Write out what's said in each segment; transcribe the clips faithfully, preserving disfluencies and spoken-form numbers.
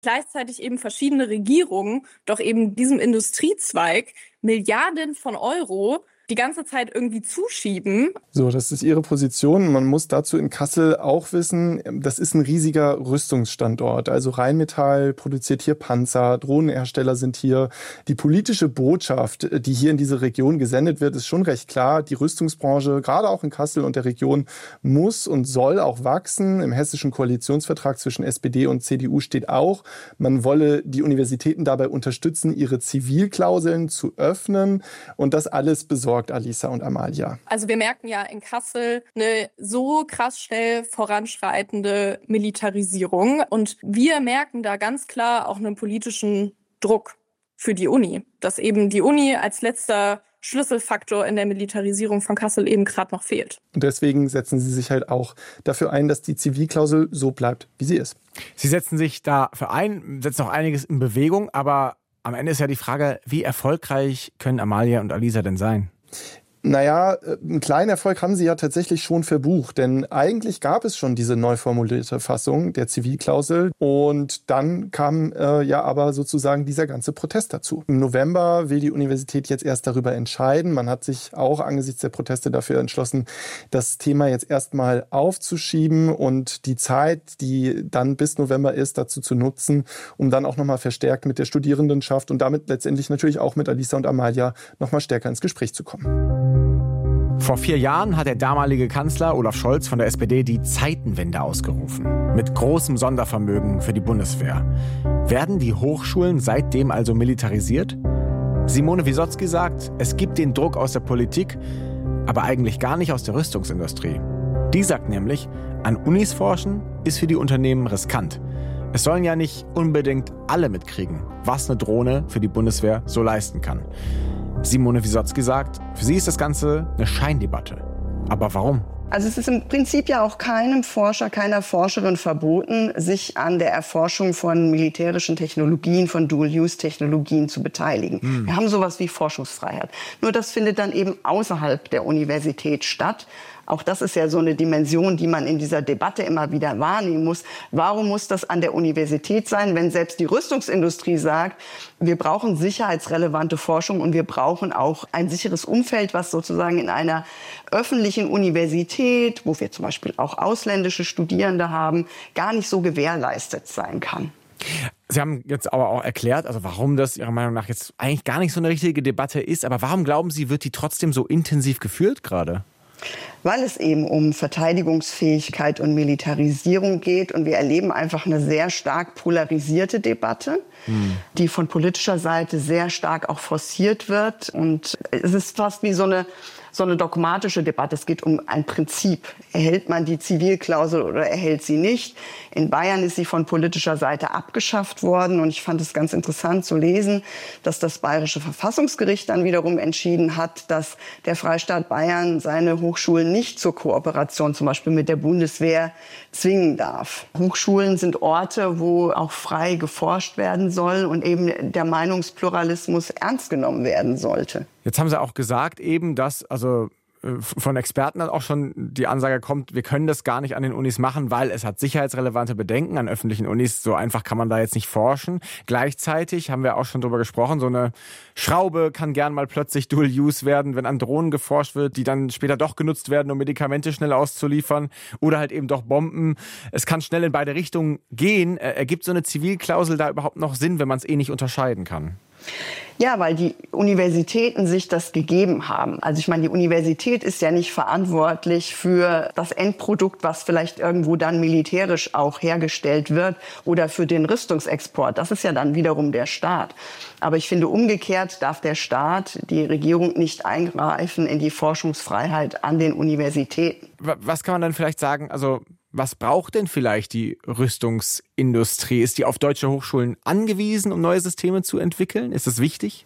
gleichzeitig eben verschiedene Regierungen doch eben diesem Industriezweig Milliarden von Euro die ganze Zeit irgendwie zuschieben. So, das ist Ihre Position. Man muss dazu in Kassel auch wissen, das ist ein riesiger Rüstungsstandort. Also Rheinmetall produziert hier Panzer, Drohnenhersteller sind hier. Die politische Botschaft, die hier in diese Region gesendet wird, ist schon recht klar. Die Rüstungsbranche, gerade auch in Kassel und der Region, muss und soll auch wachsen. Im hessischen Koalitionsvertrag zwischen S P D und C D U steht auch, man wolle die Universitäten dabei unterstützen, ihre Zivilklauseln zu öffnen. Und das alles besorgt Alisa und Amalia. Also wir merken ja in Kassel eine so krass schnell voranschreitende Militarisierung. Und wir merken da ganz klar auch einen politischen Druck für die Uni. Dass eben die Uni als letzter Schlüsselfaktor in der Militarisierung von Kassel eben gerade noch fehlt. Und deswegen setzen Sie sich halt auch dafür ein, dass die Zivilklausel so bleibt, wie sie ist. Sie setzen sich dafür ein, setzen auch einiges in Bewegung, aber am Ende ist ja die Frage, wie erfolgreich können Amalia und Alisa denn sein? Naja, einen kleinen Erfolg haben sie ja tatsächlich schon verbucht, denn eigentlich gab es schon diese neu formulierte Fassung der Zivilklausel und dann kam äh, ja aber sozusagen dieser ganze Protest dazu. Im November will die Universität jetzt erst darüber entscheiden. Man hat sich auch angesichts der Proteste dafür entschlossen, das Thema jetzt erstmal aufzuschieben und die Zeit, die dann bis November ist, dazu zu nutzen, um dann auch nochmal verstärkt mit der Studierendenschaft und damit letztendlich natürlich auch mit Alisa und Amalia nochmal stärker ins Gespräch zu kommen. Vor vier Jahren hat der damalige Kanzler Olaf Scholz von der S P D die Zeitenwende ausgerufen. Mit großem Sondervermögen für die Bundeswehr. Werden die Hochschulen seitdem also militarisiert? Simone Wisotzki sagt, es gibt den Druck aus der Politik, aber eigentlich gar nicht aus der Rüstungsindustrie. Die sagt nämlich, an Unis forschen ist für die Unternehmen riskant. Es sollen ja nicht unbedingt alle mitkriegen, was eine Drohne für die Bundeswehr so leisten kann. Simone Wisotzki sagt, für sie ist das Ganze eine Scheindebatte. Aber warum? Also es ist im Prinzip ja auch keinem Forscher, keiner Forscherin verboten, sich an der Erforschung von militärischen Technologien, von Dual-Use-Technologien zu beteiligen. Hm. Wir haben sowas wie Forschungsfreiheit. Nur das findet dann eben außerhalb der Universität statt. Auch das ist ja so eine Dimension, die man in dieser Debatte immer wieder wahrnehmen muss. Warum muss das an der Universität sein, wenn selbst die Rüstungsindustrie sagt, wir brauchen sicherheitsrelevante Forschung und wir brauchen auch ein sicheres Umfeld, was sozusagen in einer öffentlichen Universität, wo wir zum Beispiel auch ausländische Studierende haben, gar nicht so gewährleistet sein kann. Sie haben jetzt aber auch erklärt, also warum das Ihrer Meinung nach jetzt eigentlich gar nicht so eine richtige Debatte ist. Aber warum glauben Sie, wird die trotzdem so intensiv geführt gerade? Weil es eben um Verteidigungsfähigkeit und Militarisierung geht. Und wir erleben einfach eine sehr stark polarisierte Debatte, hm. die von politischer Seite sehr stark auch forciert wird. Und es ist fast wie so eine, so eine dogmatische Debatte. Es geht um ein Prinzip. Erhält man die Zivilklausel oder erhält sie nicht? In Bayern ist sie von politischer Seite abgeschafft worden. Und ich fand es ganz interessant zu lesen, dass das Bayerische Verfassungsgericht dann wiederum entschieden hat, dass der Freistaat Bayern seine Hochschulen nicht zur Kooperation zum Beispiel mit der Bundeswehr zwingen darf. Hochschulen sind Orte, wo auch frei geforscht werden soll und eben der Meinungspluralismus ernst genommen werden sollte. Jetzt haben Sie auch gesagt eben, dass also von Experten dann auch schon die Ansage kommt, wir können das gar nicht an den Unis machen, weil es hat sicherheitsrelevante Bedenken an öffentlichen Unis. So einfach kann man da jetzt nicht forschen. Gleichzeitig haben wir auch schon drüber gesprochen, so eine Schraube kann gern mal plötzlich Dual-Use werden, wenn an Drohnen geforscht wird, die dann später doch genutzt werden, um Medikamente schnell auszuliefern oder halt eben doch Bomben. Es kann schnell in beide Richtungen gehen. Ergibt so eine Zivilklausel da überhaupt noch Sinn, wenn man es eh nicht unterscheiden kann? Ja, weil die Universitäten sich das gegeben haben. Also ich meine, die Universität ist ja nicht verantwortlich für das Endprodukt, was vielleicht irgendwo dann militärisch auch hergestellt wird oder für den Rüstungsexport. Das ist ja dann wiederum der Staat. Aber ich finde, umgekehrt darf der Staat, die Regierung nicht eingreifen in die Forschungsfreiheit an den Universitäten. Was kann man dann vielleicht sagen, also was braucht denn vielleicht die Rüstungsindustrie? Ist die auf deutsche Hochschulen angewiesen, um neue Systeme zu entwickeln? Ist das wichtig?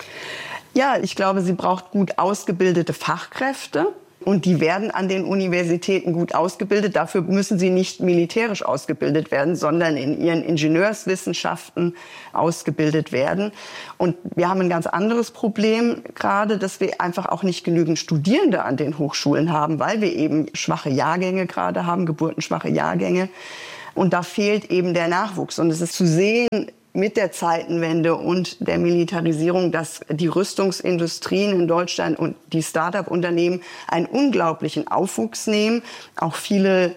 Ja, ich glaube, sie braucht gut ausgebildete Fachkräfte. Und die werden an den Universitäten gut ausgebildet. Dafür müssen sie nicht militärisch ausgebildet werden, sondern in ihren Ingenieurswissenschaften ausgebildet werden. Und wir haben ein ganz anderes Problem gerade, dass wir einfach auch nicht genügend Studierende an den Hochschulen haben, weil wir eben schwache Jahrgänge gerade haben, geburtenschwache Jahrgänge. Und da fehlt eben der Nachwuchs. Und es ist zu sehen mit der Zeitenwende und der Militarisierung, dass die Rüstungsindustrien in Deutschland und die Start-up-Unternehmen einen unglaublichen Aufwuchs nehmen. Auch viele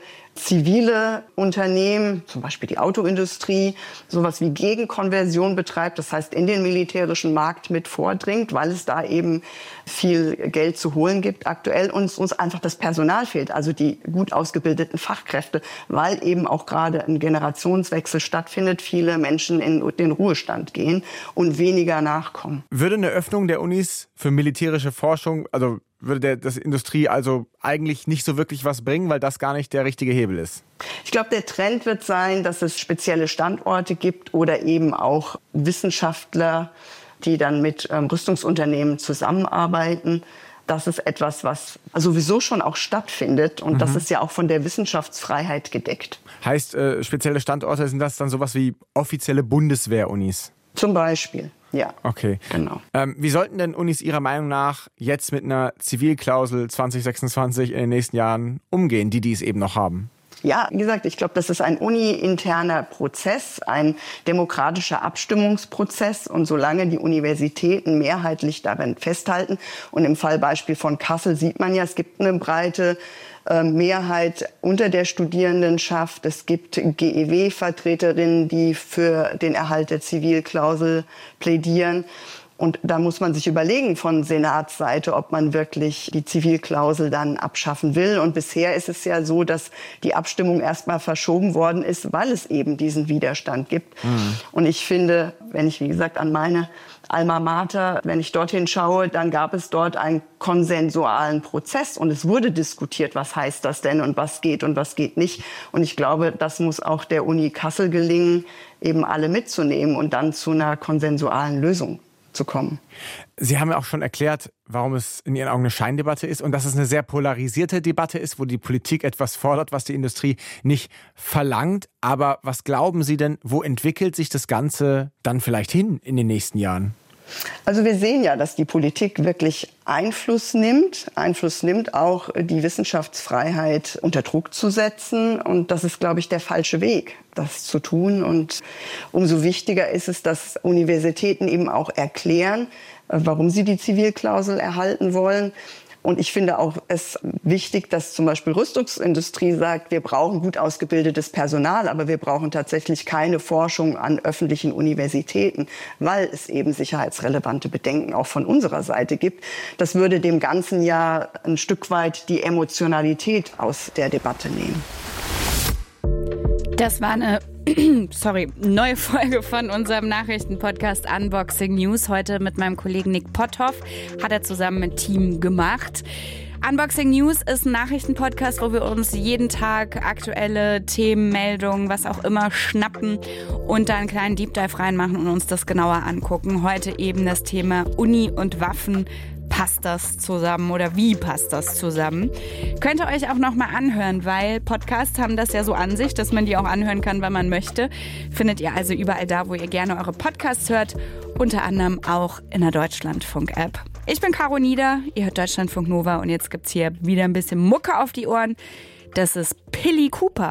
zivile Unternehmen, zum Beispiel die Autoindustrie, sowas wie Gegenkonversion betreibt, das heißt in den militärischen Markt mit vordringt, weil es da eben viel Geld zu holen gibt aktuell und uns einfach das Personal fehlt, also die gut ausgebildeten Fachkräfte, weil eben auch gerade ein Generationswechsel stattfindet, viele Menschen in den Ruhestand gehen und weniger nachkommen. Würde eine Öffnung der Unis für militärische Forschung, also würde der, das Industrie also eigentlich nicht so wirklich was bringen, weil das gar nicht der richtige Hebel ist? Ich glaube, der Trend wird sein, dass es spezielle Standorte gibt oder eben auch Wissenschaftler, die dann mit ähm, Rüstungsunternehmen zusammenarbeiten. Das ist etwas, was sowieso schon auch stattfindet und mhm. das ist ja auch von der Wissenschaftsfreiheit gedeckt. Heißt, äh, spezielle Standorte, sind das dann sowas wie offizielle Bundeswehrunis? Zum Beispiel. Ja, okay. Genau. Ähm, wie sollten denn Unis Ihrer Meinung nach jetzt mit einer Zivilklausel zwanzig sechsundzwanzig in den nächsten Jahren umgehen, die die es eben noch haben? Ja, wie gesagt, ich glaube, das ist ein uni-interner Prozess, ein demokratischer Abstimmungsprozess. Und solange die Universitäten mehrheitlich daran festhalten, und im Fallbeispiel von Kassel sieht man ja, es gibt eine breite äh, Mehrheit unter der Studierendenschaft. Es gibt G E W-Vertreterinnen, die für den Erhalt der Zivilklausel plädieren. Und da muss man sich überlegen von Senatsseite, ob man wirklich die Zivilklausel dann abschaffen will. Und bisher ist es ja so, dass die Abstimmung erstmal verschoben worden ist, weil es eben diesen Widerstand gibt. Mhm. Und ich finde, wenn ich, wie gesagt, an meine Alma Mater, wenn ich dorthin schaue, dann gab es dort einen konsensualen Prozess. Und es wurde diskutiert, was heißt das denn und was geht und was geht nicht. Und ich glaube, das muss auch der Uni Kassel gelingen, eben alle mitzunehmen und dann zu einer konsensualen Lösung zu kommen. Sie haben ja auch schon erklärt, warum es in Ihren Augen eine Scheindebatte ist und dass es eine sehr polarisierte Debatte ist, wo die Politik etwas fordert, was die Industrie nicht verlangt. Aber was glauben Sie denn, wo entwickelt sich das Ganze dann vielleicht hin in den nächsten Jahren? Also wir sehen ja, dass die Politik wirklich Einfluss nimmt, Einfluss nimmt, auch die Wissenschaftsfreiheit unter Druck zu setzen. Und das ist, glaube ich, der falsche Weg, das zu tun. Und umso wichtiger ist es, dass Universitäten eben auch erklären, warum sie die Zivilklausel erhalten wollen. Und ich finde auch es wichtig, dass zum Beispiel Rüstungsindustrie sagt, wir brauchen gut ausgebildetes Personal, aber wir brauchen tatsächlich keine Forschung an öffentlichen Universitäten, weil es eben sicherheitsrelevante Bedenken auch von unserer Seite gibt. Das würde dem Ganzen ja ein Stück weit die Emotionalität aus der Debatte nehmen. Das war eine sorry, neue Folge von unserem Nachrichtenpodcast Unboxing News. Heute mit meinem Kollegen Nick Potthoff. Hat er zusammen mit Team gemacht. Unboxing News ist ein Nachrichtenpodcast, wo wir uns jeden Tag aktuelle Themen, Meldungen, was auch immer schnappen und da einen kleinen Deep Dive reinmachen und uns das genauer angucken. Heute eben das Thema Uni und Waffen. Passt das zusammen oder wie passt das zusammen? Könnt ihr euch auch nochmal anhören, weil Podcasts haben das ja so an sich, dass man die auch anhören kann, wenn man möchte. Findet ihr also überall da, wo ihr gerne eure Podcasts hört, unter anderem auch in der Deutschlandfunk-App. Ich bin Caro Nieder, ihr hört Deutschlandfunk Nova und jetzt gibt's hier wieder ein bisschen Mucke auf die Ohren. Das ist Pilli Cooper.